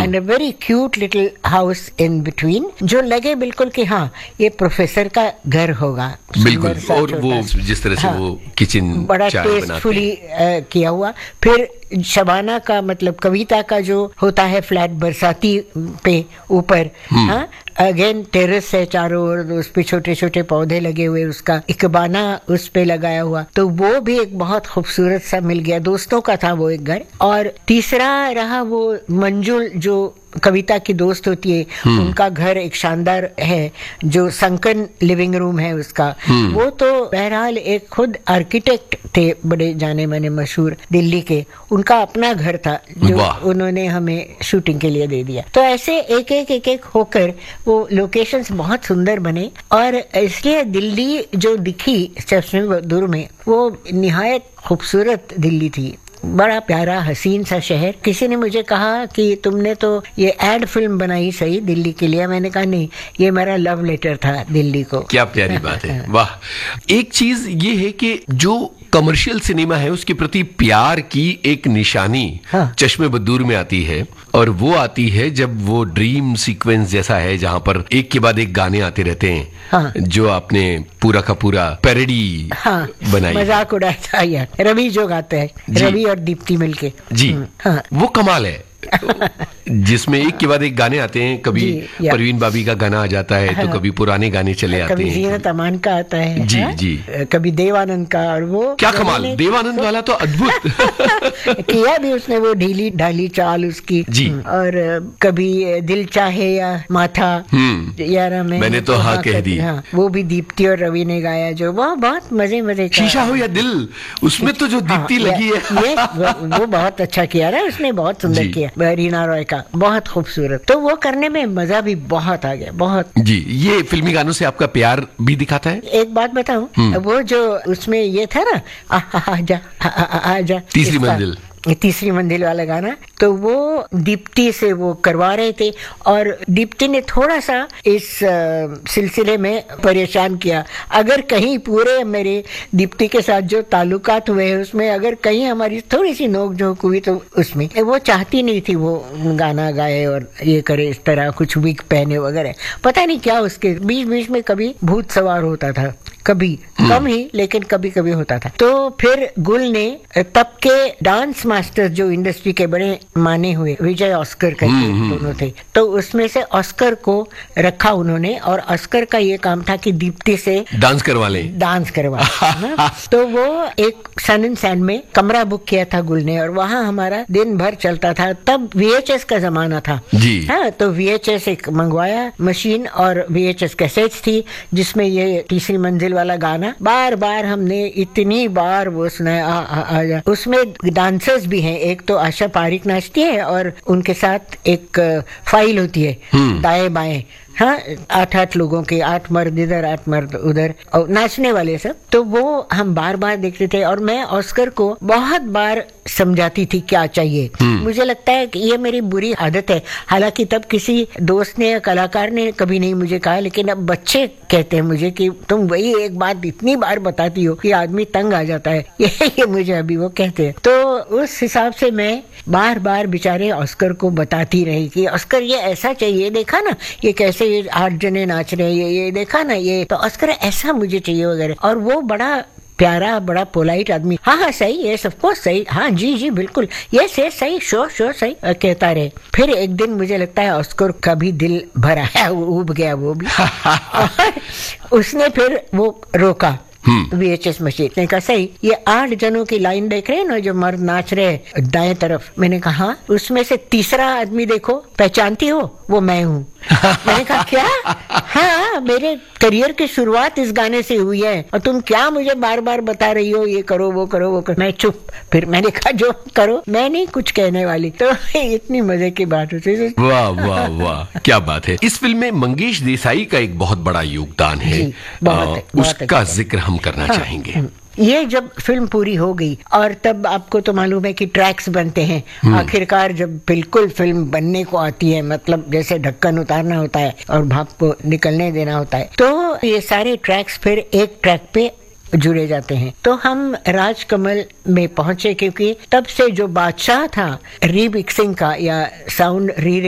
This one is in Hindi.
And a very cute little house in between, जो लगे बिल्कुल कि हाँ ये प्रोफेसर का घर होगा। बिल्कुल, और वो जिस तरह से वो किचन बड़ा चाय बनाते टेस्टफुली किया हुआ। फिर शबाना का मतलब कविता का जो होता है फ्लैट बरसाती पे ऊपर, हाँ अगेन टेरेस है चारों ओर, उस पे छोटे छोटे पौधे लगे हुए, उसका इकबाना उस पे लगाया हुआ, तो वो भी एक बहुत खूबसूरत सा मिल गया। दोस्तों का था वो एक घर। और तीसरा रहा वो मंजुल जो कविता की दोस्त होती है, उनका घर एक शानदार है जो संकन लिविंग रूम है उसका। वो तो बहरहाल एक खुद आर्किटेक्ट थे, बड़े जाने माने मशहूर दिल्ली के, उनका अपना घर था जो उन्होंने हमें शूटिंग के लिए दे दिया। तो ऐसे एक एक होकर वो लोकेशंस बहुत सुंदर बने, और इसलिए दिल्ली जो दिखी चश्मे बदूर में वो निहायत खूबसूरत दिल्ली थी। बड़ा प्यारा हसीन सा शहर। किसी ने मुझे कहा कि तुमने तो ये एड फिल्म बनाई सही दिल्ली के लिए, मैंने कहा नहीं, ये मेरा लव लेटर था दिल्ली को। क्या प्यारी बात है, वाह। एक चीज ये है कि जो कमर्शियल सिनेमा है उसके प्रति प्यार की एक निशानी चश्मे बदूर में आती है, और वो आती है जब वो ड्रीम सीक्वेंस जैसा है जहां पर एक के बाद एक गाने आते रहते हैं, जो आपने पूरा का पूरा पैरोडी बनाई, मजाक उड़ाया था यार। रवि जो गाते हैं, रवि और दीप्ति मिलके जी, वो कमाल है। जिसमें एक के बाद एक गाने आते हैं, कभी परवीन बाबी का गाना आ जाता है, तो कभी पुराने गाने चले आते हैं, कभी जीनत अमान का आता है, जी जी, कभी देवानंद का। और वो क्या कमाल, देवानंद वाला तो अद्भुत किया भी उसने, वो ढीली ढाली चाल उसकी जी। और कभी दिल चाहे या माथा यार मैंने तो हाँ कह दी, वो भी दीप्ति और रवि ने गाया, जो वो बहुत मजे मजे का। शीशा हो या दिल, उसमें तो जो दीप्ति लगी है वो बहुत अच्छा किया ना उसने, बहुत सुंदर किया। रीना रॉय का बहुत खूबसूरत। तो वो करने में मजा भी बहुत आ गया, बहुत जी। ये फिल्मी गानों से आपका प्यार भी दिखाता है। एक बात बताऊं, वो जो उसमें ये था ना, आजा तीसरी मंजिल, तीसरी मंजिल वाला गाना, तो वो दीप्ति से वो करवा रहे थे, और दीप्ति ने थोड़ा सा इस सिलसिले में परेशान किया। अगर कहीं पूरे मेरे दीप्ति के साथ जो ताल्लुकात हुए हैं उसमें अगर कहीं हमारी थोड़ी सी नोक-झोंक हुई, तो उसमें वो चाहती नहीं थी वो गाना गाए और ये करे, इस तरह कुछ विग पहने वगैरह, पता नहीं क्या उसके बीच बीच में कभी भूत सवार होता था, कभी कम ही लेकिन कभी कभी होता था। तो फिर गुल ने तब के डांस मास्टर जो इंडस्ट्री के बड़े माने हुए, विजय ऑस्कर करके दोनों थे, तो उसमें से ऑस्कर को रखा उन्होंने, और ऑस्कर का ये काम था कि दीप्ति से डांस करवा तो वो एक सन एंड सैंड में कमरा बुक किया था गुल ने, और वहाँ हमारा दिन भर चलता था। तब VHS का जमाना था जी, हाँ, तो VHS एक मंगवाया मशीन, और VHS कैसेट्स थी जिसमें ये तीसरी मंजिल वाला गाना बार बार हमने इतनी बार वो सुनाया। उसमें डांसर्स भी हैं, एक तो आशा पारिक नाचती है और उनके साथ एक फाइल होती है दाएं बाएं, हाँ 8-8 लोगों के, 8 मर्द इधर 8 मर्द उधर, और नाचने वाले सब। तो वो हम बार बार देखते थे, और मैं ऑस्कर को बहुत बार समझाती थी क्या चाहिए। मुझे लगता है कि ये मेरी बुरी आदत है, हालांकि तब किसी दोस्त ने या कलाकार ने कभी नहीं मुझे कहा, लेकिन अब बच्चे कहते हैं मुझे कि तुम वही एक बात इतनी बार बताती हो कि आदमी तंग आ जाता है। ये मुझे अभी वो कहते हैं। तो उस हिसाब से मैं बार बार बेचारे ऑस्कर को बताती रही कि ऑस्कर ये ऐसा चाहिए, देखा ना ये कैसे ये 8 जने नाच रहे हैं, ये देखा ना, ये तो ऑस्कर ऐसा मुझे चाहिए वगैरह। और वो बड़ा प्यारा, बड़ा पोलाइट आदमी, हाँ सही, ये सबको सही, हाँ जी बिल्कुल, ये से सही, श्योर सही कहता रहे। फिर एक दिन मुझे लगता है ऑस्कर का भी दिल भर आया, उब गया वो भी उसने फिर वो रोका VHS मशीन ने कहा, सही ये 8 जनों की लाइन देख रहे हैं ना जो मर्द नाच रहे हैं दाएं तरफ। मैंने कहा हाँ, उसमें से तीसरा आदमी देखो, पहचानती हो, वो मैं हूँ। मैंने कहा क्या? हाँ, मेरे करियर की शुरुआत इस गाने से हुई है, और तुम क्या मुझे बार बार बता रही हो ये करो वो करो वो करो। मैं चुप। फिर मैंने कहा जो करो, मैं नहीं कुछ कहने वाली। तो इतनी मजे की बात होती है। वाह वाह वाह, क्या बात है। इस फिल्म में मंगेश देसाई का एक बहुत बड़ा योगदान है, उसका जिक्र हम करना चाहेंगे। ये जब फिल्म पूरी हो गई, और तब आपको तो मालूम है कि ट्रैक्स बनते हैं, आखिरकार जब बिल्कुल फिल्म बनने को आती है, मतलब जैसे ढक्कन उतारना होता है और भाप को निकलने देना होता है, तो ये सारे ट्रैक्स फिर एक ट्रैक पे जुड़े जाते हैं। तो हम राजकमल में पहुंचे, क्योंकि तब से जो बादशाह था रीमिक्सिंग का या साउंड री